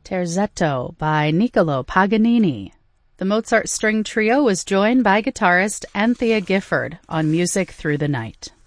Terzetto by Niccolò Paganini. The Mozart String Trio was joined by guitarist Anthea Gifford on Music Through the Night.